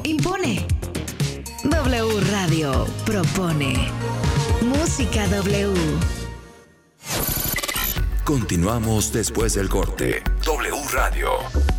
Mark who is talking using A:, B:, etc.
A: impone. W Radio propone. Música W.
B: Continuamos después del corte. W Radio.